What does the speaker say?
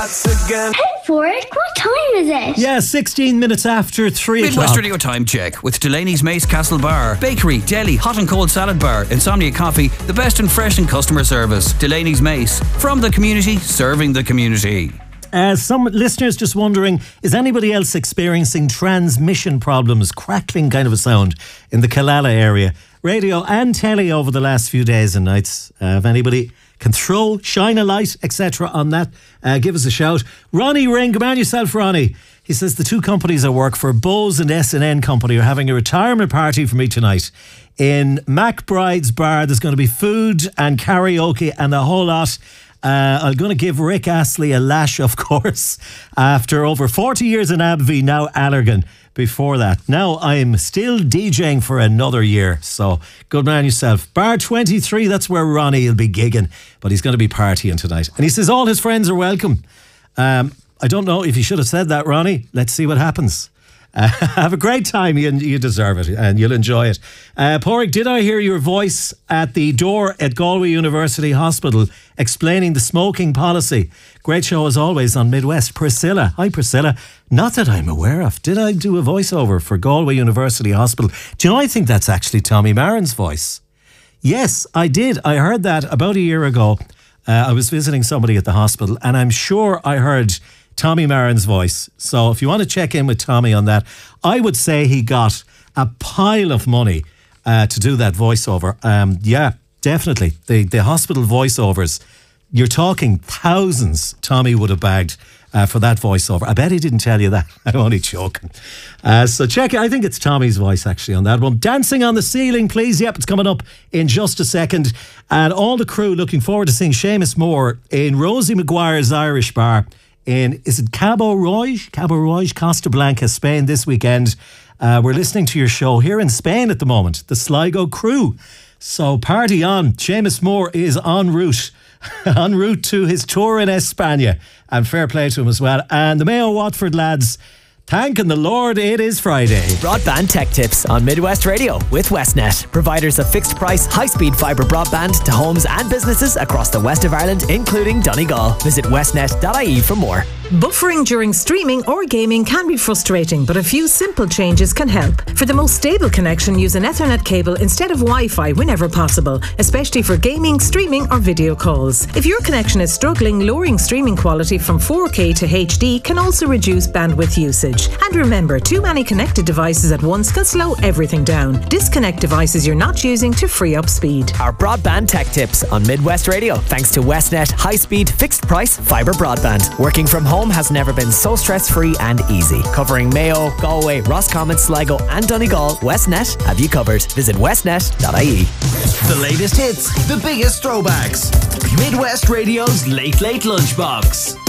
starts again. Hey, Forrick, what time is it? Yeah, 16 minutes after 3 o'clock. Midwest Radio Time Check with Delaney's Mace Castle Bar, Bakery, Deli, Hot and Cold Salad Bar, Insomnia Coffee, the best in fresh and customer service. Delaney's Mace, from the community, serving the community. Some listeners just wondering, is anybody else experiencing transmission problems, crackling kind of a sound in the Killala area? Radio and telly over the last few days and nights. If anybody can shine a light, etc. on that, give us a shout. Ronnie Ring, come on yourself, Ronnie. He says the two companies I work for, Bose and S&N Company, are having a retirement party for me tonight. In MacBride's Bar, there's going to be food and karaoke and a whole lot. I'm going to give Rick Astley a lash, of course, after over 40 years in Abbey, now Allergan. Before that, now I'm still DJing for another year. So good man yourself. Bar 23, that's where Ronnie will be gigging, but he's going to be partying tonight. And he says all his friends are welcome. I don't know if you should have said that, Ronnie. Let's see what happens. Have a great time. You deserve it and you'll enjoy it. Porrick, did I hear your voice at the door at Galway University Hospital explaining the smoking policy? Great show as always on Midwest. Priscilla. Hi, Priscilla. Not that I'm aware of. Did I do a voiceover for Galway University Hospital? Do you know, I think that's actually Tommy Marin's voice. Yes, I did. I heard that about a year ago. I was visiting somebody at the hospital and I'm sure I heard Tommy Marin's voice. So if you want to check in with Tommy on that, I would say he got a pile of money to do that voiceover. Yeah, definitely. The hospital voiceovers, you're talking thousands Tommy would have bagged for that voiceover. I bet he didn't tell you that. I'm only joking. So check it. I think it's Tommy's voice actually on that one. Dancing on the Ceiling, please. Yep, it's coming up in just a second. And all the crew looking forward to seeing Seamus Moore in Rosie Maguire's Irish Bar in, is it Cabo Roig, Costa Blanca, Spain this weekend. We're listening to your show here in Spain at the moment, the Sligo crew. So party on. Seamus Moore is en route to his tour in España, and fair play to him as well. And the Mayo Watford lads, thanking the Lord it is Friday. Broadband Tech Tips on Midwest Radio with Westnet, providers of fixed price, high-speed fibre broadband to homes and businesses across the west of Ireland, including Donegal. Visit westnet.ie for more. Buffering during streaming or gaming can be frustrating, but a few simple changes can help. For the most stable connection, use an Ethernet cable instead of Wi-Fi whenever possible, especially for gaming, streaming or video calls. If your connection is struggling, lowering streaming quality from 4K to HD can also reduce bandwidth usage. And remember, too many connected devices at once can slow everything down. Disconnect devices you're not using to free up speed. Our Broadband Tech Tips on Midwest Radio, thanks to Westnet high-speed, fixed-price fibre broadband. Working from home has never been so stress-free and easy. Covering Mayo, Galway, Roscommon, Sligo and Donegal, Westnet have you covered. Visit westnet.ie. The latest hits, the biggest throwbacks. Midwest Radio's Late Late Lunchbox.